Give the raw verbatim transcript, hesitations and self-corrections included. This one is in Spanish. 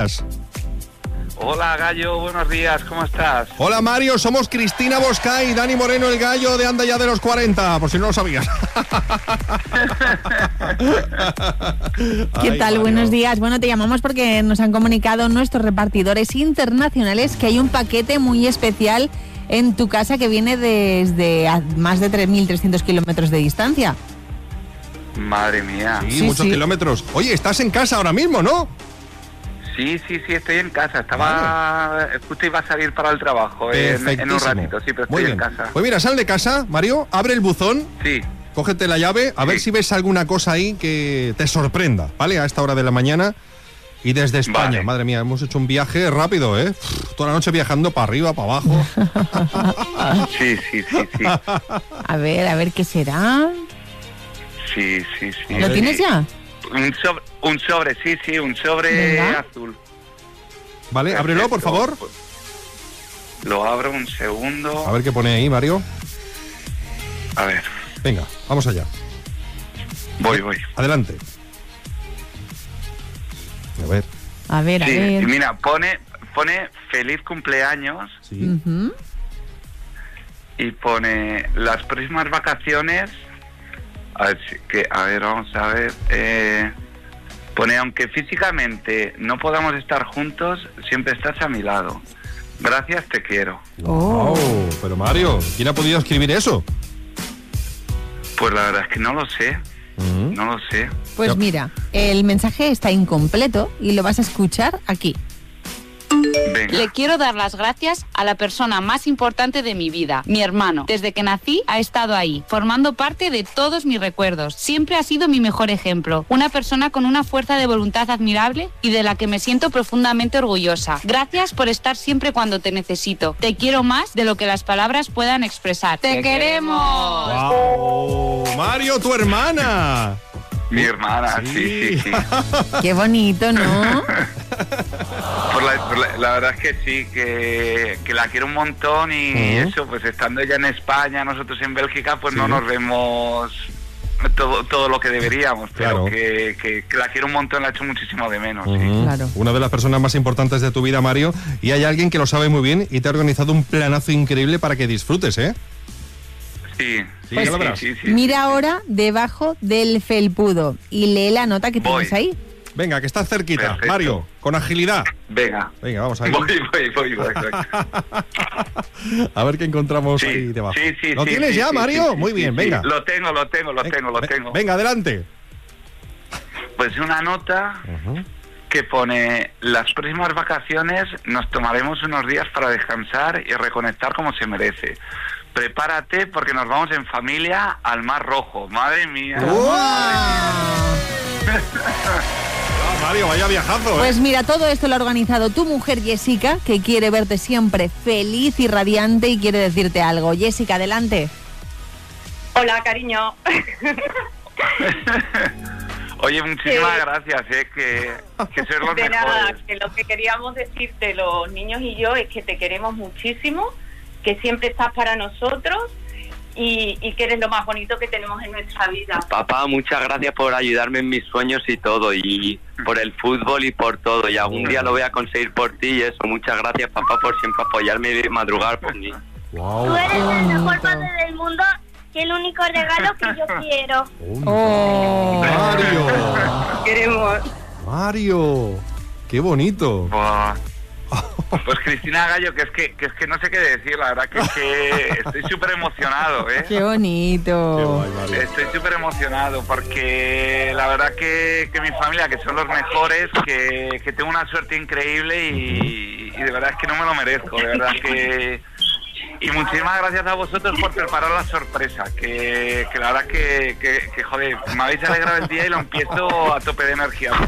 días. Hola, Gallo, buenos días, ¿cómo estás? Hola, Mario, somos Cristina Bosca y Dani Moreno, el Gallo de Anda Ya de los cuarenta, por si no lo sabías. ¿Qué Ay, tal? Mario. Buenos días. Bueno, te llamamos porque nos han comunicado nuestros repartidores internacionales que hay un paquete muy especial en tu casa que viene desde a más de tres mil trescientos kilómetros de distancia. Madre mía. Sí, Sí, muchos sí. kilómetros. Oye, estás en casa ahora mismo, ¿no? Sí, sí, sí, estoy en casa. Estaba... Justo iba a salir para el trabajo en, en un Perfectísimo. ratito, sí, pero Muy estoy en bien. casa. Pues mira, sal de casa, Mario, abre el buzón, Sí, cógete la llave, a ver Sí. si ves alguna cosa ahí que te sorprenda, ¿vale? A esta hora de la mañana y desde España. Vale. Madre mía, hemos hecho un viaje rápido, ¿eh? Uf, toda la noche viajando para arriba, para abajo. sí, sí, sí, sí. A ver, a ver qué será. Sí, sí, sí. ¿Lo sí. tienes ya? Un sobre, un sobre, sí, sí, un sobre Venga. azul. ¿Vale? Ábrelo, por Perfecto. favor. Pues, lo abro un segundo. A ver qué pone ahí, Mario. A ver, Venga, vamos allá. voy, voy. Adelante. A ver. A ver, a Sí, ver. y mira, pone, pone feliz cumpleaños Sí. Ujú. y pone las próximas vacaciones. A ver, si- que, a ver, vamos a ver. Eh, pone, aunque físicamente no podamos estar juntos, siempre estás a mi lado. Gracias, te quiero. Oh. Wow, pero Mario, ¿quién ha podido escribir eso? Pues la verdad es que no lo sé, Mm. no lo sé. Pues Ya. mira, el mensaje está incompleto y lo vas a escuchar aquí. Venga. Le quiero dar las gracias a la persona más importante de mi vida, mi hermano. Desde que nací ha estado ahí, formando parte de todos mis recuerdos. Siempre ha sido mi mejor ejemplo. Una persona con una fuerza de voluntad admirable y de la que me siento profundamente orgullosa. Gracias por estar siempre cuando te necesito. Te quiero más de lo que las palabras puedan expresar. ¡Te, queremos! ¡Wow! Mario, tu hermana. Mi hermana, sí, sí, sí. Qué bonito, ¿no? Por la, por la- la verdad es que sí, que, que la quiero un montón y Ujú. eso, pues estando ella en España, nosotros en Bélgica, pues Sí. no nos vemos todo, todo lo que deberíamos, pero Claro. que, que, que la quiero un montón, la echo muchísimo de menos. sí. Ujú. Claro. Una de las personas más importantes de tu vida, Mario, y hay alguien que lo sabe muy bien y te ha organizado un planazo increíble para que disfrutes, ¿eh? Sí, Sí, sí, ya lo sí, verás. sí, sí. Mira ahora debajo del felpudo y lee la nota que Voy. tienes ahí. Venga, que estás cerquita. Perfecto. Mario, con agilidad. Venga. Venga, vamos ahí. Voy, voy, voy, voy, voy. A ver qué encontramos Sí, ahí debajo. sí, sí, ¿Lo sí, tienes sí, ya, sí, Mario? sí, sí, Muy sí, bien, sí. venga. Lo tengo, lo tengo, lo Venga, tengo, lo ve- tengo. Venga, adelante. Pues una nota Ujú. que pone, las próximas vacaciones nos tomaremos unos días para descansar y reconectar como se merece. Prepárate porque nos vamos en familia al Mar Rojo. Madre mía. Ah, Mario, vaya viajazo, ¿eh? Pues mira, todo esto lo ha organizado tu mujer Jessica, que quiere verte siempre feliz y radiante y quiere decirte algo. Jessica, adelante. Hola, cariño. Oye, muchísimas Sí. gracias, eh, que, que sois los De nada, mejores. que lo que queríamos decirte los niños y yo es que te queremos muchísimo, que siempre estás para nosotros y, y que eres lo más bonito que tenemos en nuestra vida. Papá, muchas gracias por ayudarme en mis sueños y todo, y por el fútbol y por todo, y algún día lo voy a conseguir por ti y eso. Muchas gracias, papá, por siempre apoyarme y madrugar por mí. Wow. Tú eres el mejor bonito. padre del mundo y el único regalo que yo quiero. Oh. Mario, Queremos. Mario, qué bonito. Buah. Pues Cristina Gallo, que es que, que es que no sé qué decir, la verdad que es que estoy súper emocionado, ¿eh? Qué bonito. Qué guay, Mario. Estoy súper emocionado porque la verdad que, que mi familia, que son los mejores, que, que tengo una suerte increíble y, y de verdad es que no me lo merezco, de verdad que... Y muchísimas gracias a vosotros por preparar la sorpresa, que, que la verdad que, que, que, joder, me habéis alegrado el día y lo empiezo a tope de energía.